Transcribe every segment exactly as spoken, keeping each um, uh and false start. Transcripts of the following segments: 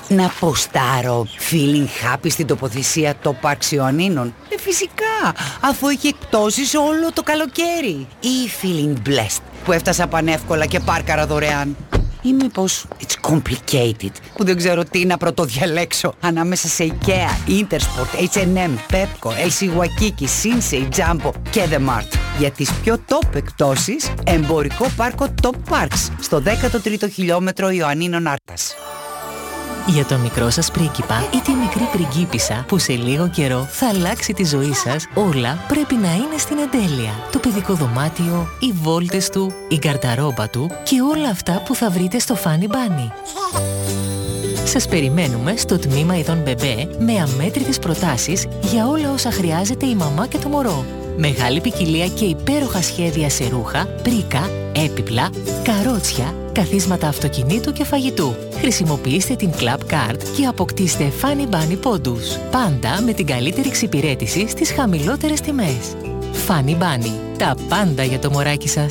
να ποστάρω feeling happy στην τοποθεσία το Parks Ιωαννίνων? Ε, φυσικά, αφού έχει εκπτώσεις όλο το καλοκαίρι. Ή feeling blessed που έφτασα πανεύκολα και πάρκαρα δωρεάν. Ή μήπως it's complicated που δεν ξέρω τι να πρωτοδιαλέξω ανάμεσα σε IKEA, Intersport, έιτς εντ εμ, Pepco, ελ σι Waikiki, Sinsei, Jumbo και The Mart. Για τις πιο top εκπτώσεις, εμπορικό πάρκο Top Parks στο δέκατο τρίτο χιλιόμετρο Ιωαννίνων Άρτας. Για τον μικρό σας πρίγκιπα ή τη μικρή πριγκίπισσα που σε λίγο καιρό θα αλλάξει τη ζωή σας, όλα πρέπει να είναι στην εντέλεια. Το παιδικό δωμάτιο, οι βόλτες του, η γκαρνταρόμπα του και όλα αυτά που θα βρείτε στο Funny Bunny. Σας περιμένουμε στο τμήμα ειδών μπεμπέ με αμέτρητες προτάσεις για όλα όσα χρειάζεται η μαμά και το μωρό. Μεγάλη ποικιλία και υπέροχα σχέδια σε ρούχα, πρίκα, έπιπλα, καρότσια, καθίσματα αυτοκινήτου και φαγητού. Χρησιμοποιήστε την Club Card και αποκτήστε Funny Bunny πόντους. Πάντα με την καλύτερη εξυπηρέτηση στις χαμηλότερες τιμές. Funny Bunny. Τα πάντα για το μωράκι σας.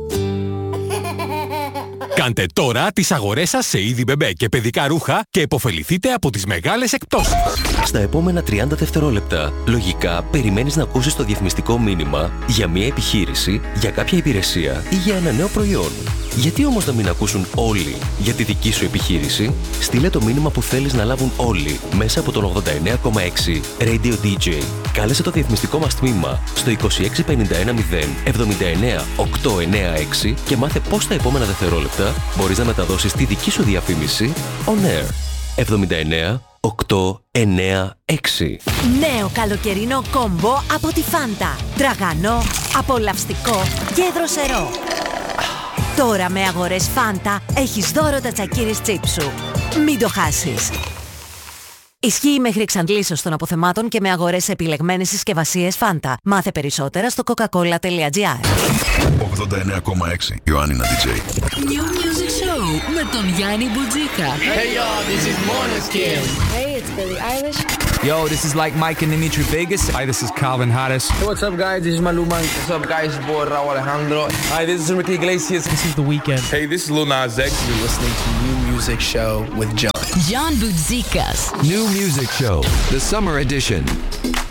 Κάντε τώρα τις αγορές σας σε είδη μπεμπέ και παιδικά ρούχα και επωφεληθείτε από τις μεγάλες εκπτώσεις. Στα επόμενα τριάντα δευτερόλεπτα, λογικά περιμένεις να ακούσεις το διαφημιστικό μήνυμα για μια επιχείρηση, για κάποια υπηρεσία ή για ένα νέο προϊόν. Γιατί όμως να μην ακούσουν όλοι για τη δική σου επιχείρηση? Στείλε το μήνυμα που θέλεις να λάβουν όλοι μέσα από τον ογδόντα εννέα κόμμα έξι Radio ντι τζέι. Κάλεσε το διαφημιστικό μας τμήμα στο είκοσι έξι πενήντα ένα μηδέν εβδομήντα εννέα οκτακόσια ενενήντα έξι και μάθε πώς τα επόμενα δευτερόλεπτα μπορείς να μεταδώσεις τη δική σου διαφήμιση on air. εβδομήντα εννέα οκτακόσια ενενήντα έξι. Νέο καλοκαιρινό κόμπο από τη Φάντα. Τραγανό, απολαυστικό και δροσερό. Τώρα με αγορές Φάντα έχεις δώρο τα τσακίρις τσίπ σου. Μην το χάσεις. Ισχύει μέχρι εξαντλήσεως των αποθεμάτων και με αγορές σε επιλεγμένες συσκευασίες Φάντα. Μάθε περισσότερα στο coca-cola τελεία gr. ογδόντα εννέα κόμμα έξι Ιωάννινα ντι τζέι. New Music Show με τον Γιάννη Μπουτζίκα. Hey y'all, this is Måneskin. Hey, it's Billie Eilish. Yo, this is like Mike and Dimitri Vegas. Hi, this is Calvin Harris. Hey, what's up guys, this is Maluma. What's up guys, it's boy Raúl Alejandro. Hi, this is Enrique Iglesias. This is The Weeknd. Hey, this is Lil Nas X. You're listening to New Music Show with John. John Boutsikas. New Music Show, the summer edition.